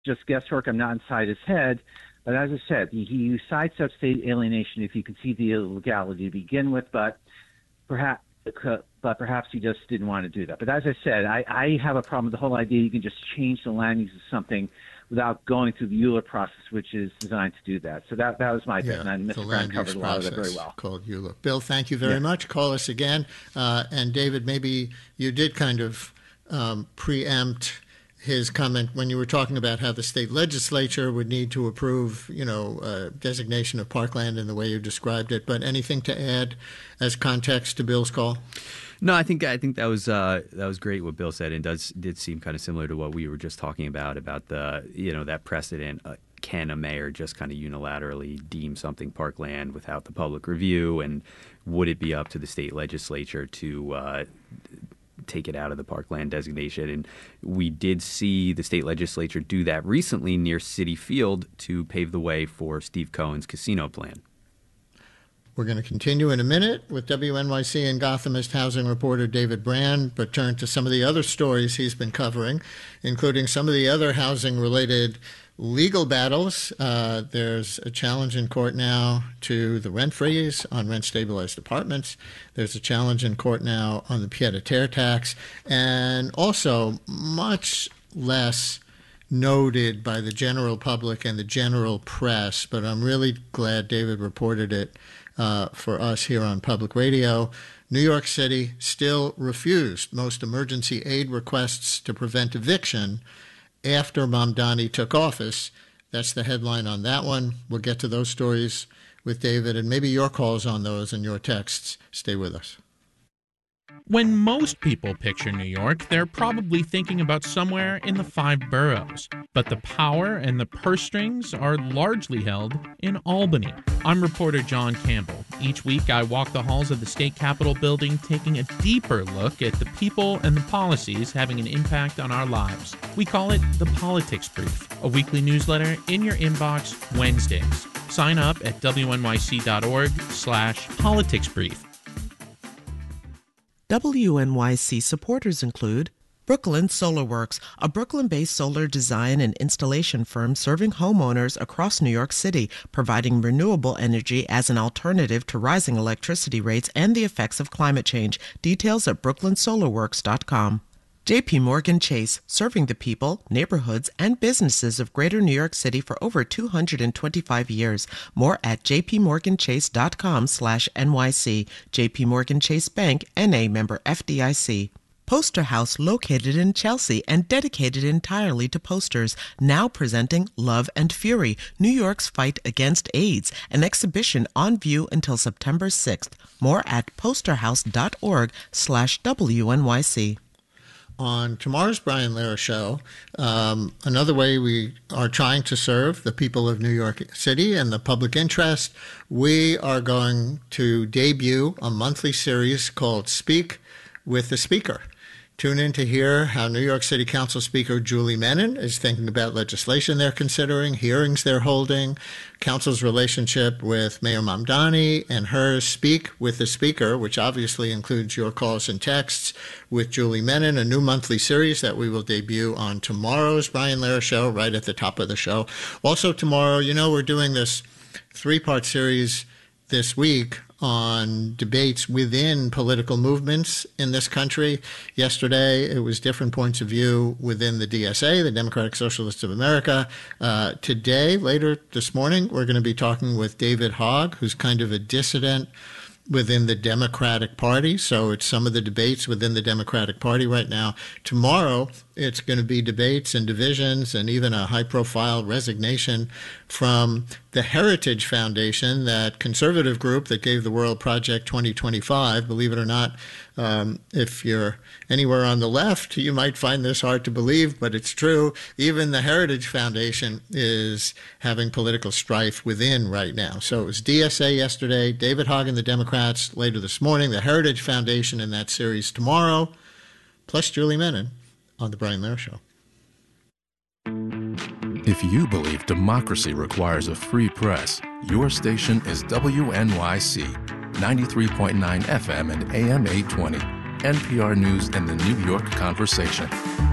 just guesswork. I'm not inside his head. But as I said, he sidestepped state alienation if you can see the illegality to begin with, but perhaps he just didn't want to do that. But as I said, I have a problem with the whole idea you can just change the land use of something without going through the ULURP process, which is designed to do that. So that was my bit, and Mr. Brown covered a lot of it very well. Called ULURP. Bill, thank you very much. Call us again. And David, maybe you did kind of preempt his comment when you were talking about how the state legislature would need to approve, designation of parkland in the way you described it. But anything to add as context to Bill's call? No, I think that was great what Bill said, and did seem kind of similar to what we were just talking about the that precedent. Can a mayor just kind of unilaterally deem something parkland without the public review, and would it be up to the state legislature to take it out of the parkland designation? And we did see the state legislature do that recently near Citi Field to pave the way for Steve Cohen's casino plan. We're going to continue in a minute with WNYC and Gothamist housing reporter David Brand, but turn to some of the other stories he's been covering, including some of the other housing-related legal battles. There's a challenge in court now to the rent freeze on rent-stabilized apartments. There's a challenge in court now on the pied-à-terre tax, and also much less noted by the general public and the general press, but I'm really glad David reported it for us here on public radio. New York City still refused most emergency aid requests to prevent eviction after Mamdani took office. That's the headline on that one. We'll get to those stories with David, and maybe your calls on those and your texts. Stay with us. When most people picture New York, they're probably thinking about somewhere in the 5 boroughs. But the power and the purse strings are largely held in Albany. I'm reporter John Campbell. Each week I walk the halls of the state capitol building, taking a deeper look at the people and the policies having an impact on our lives. We call it the Politics Brief, a weekly newsletter in your inbox Wednesdays. Sign up at wnyc.org/politicsbrief. WNYC supporters include Brooklyn Solar Works, a Brooklyn-based solar design and installation firm serving homeowners across New York City, providing renewable energy as an alternative to rising electricity rates and the effects of climate change. Details at brooklynsolarworks.com. J.P. Morgan Chase, serving the people, neighborhoods, and businesses of Greater New York City for over 225 years. More at jpmorganchase.com/NYC. J.P. Morgan Chase Bank, N.A. member FDIC. Poster House, located in Chelsea and dedicated entirely to posters, now presenting Love and Fury, New York's Fight Against AIDS, an exhibition on view until September 6th. More at posterhouse.org/WNYC. On tomorrow's Brian Lehrer Show, another way we are trying to serve the people of New York City and the public interest, we are going to debut a monthly series called Speak with the Speaker. Tune in to hear how New York City Council Speaker Julie Menin is thinking about legislation they're considering, hearings they're holding, Council's relationship with Mayor Mamdani, and her Speak with the Speaker, which obviously includes your calls and texts with Julie Menin, a new monthly series that we will debut on tomorrow's Brian Lehrer Show, right at the top of the show. Also tomorrow, we're doing this 3-part series this week on debates within political movements in this country. Yesterday, it was different points of view within the DSA, the Democratic Socialists of America. Today, later this morning, we're going to be talking with David Hogg, who's kind of a dissident within the Democratic Party. So it's some of the debates within the Democratic Party right now. Tomorrow, it's going to be debates and divisions and even a high-profile resignation from the Heritage Foundation, that conservative group that gave the world Project 2025. Believe it or not, if you're anywhere on the left, you might find this hard to believe, but it's true. Even the Heritage Foundation is having political strife within right now. So it was DSA yesterday, David Hogg and the Democrats later this morning, the Heritage Foundation in that series tomorrow, plus Julie Menin on The Brian Lehrer Show. If you believe democracy requires a free press, your station is WNYC, 93.9 FM and AM 820, NPR News and the New York Conversation.